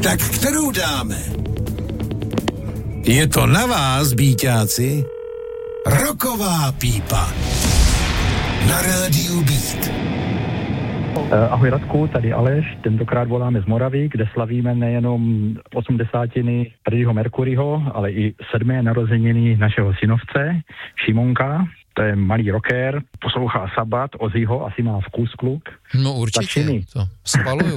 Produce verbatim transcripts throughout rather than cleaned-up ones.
Tak kterou dáme? Je to na vás, bíťáci. Rocková pípa. Na rádiu Beat. Ahoj Radku, tady Aleš, tentokrát voláme z Moravy, kde slavíme nejenom osmdesátiny Freddieho Mercuryho, ale i sedmé narozeniny našeho synovce, Šimonka. To je malý rocker, poslouchá Sabbat, Ozzyho, asi má vkus kluk. No určitě, to schvaluju.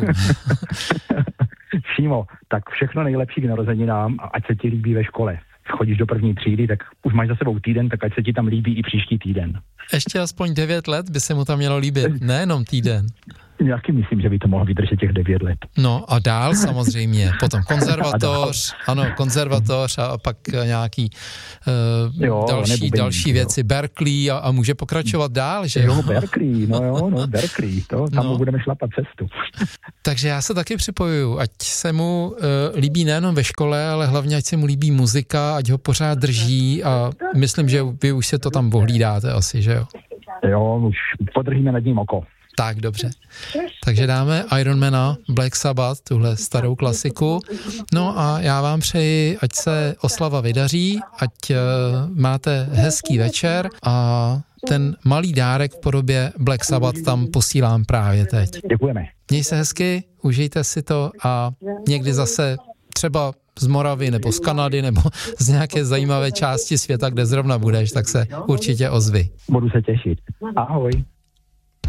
Šímo, tak všechno nejlepší k narozeninám a ať se ti líbí ve škole. Chodíš do první třídy, tak už máš za sebou týden, tak ať se ti tam líbí i příští týden. Ještě aspoň devět let by se mu tam mělo líbit, nejenom týden. Já si myslím, že by to mohlo vydržet těch devět let. No a dál samozřejmě, potom konzervatoř, ano, konzervatoř a pak nějaký uh, jo, další, další věci, jo. Berkeley a, a může pokračovat dál, že jo? Jo, Berkeley, no jo, no, Berkeley, to, tam no. budeme šlapat cestu. Takže já se taky připojuju, ať se mu uh, líbí nejenom ve škole, ale hlavně ať se mu líbí muzika, ať ho pořád drží a myslím, že vy už se to tam ohlídáte asi, že jo? Jo, už podržíme nad ním oko. Tak, dobře. Takže dáme Ironmana, Black Sabbath, tuhle starou klasiku. No a já vám přeji, ať se oslava vydaří, ať uh, máte hezký večer a ten malý dárek v podobě Black Sabbath tam posílám právě teď. Děkujeme. Měj se hezky, užijte si to a někdy zase třeba z Moravy nebo z Kanady nebo z nějaké zajímavé části světa, kde zrovna budeš, tak se určitě ozvi. Budu se těšit. Ahoj.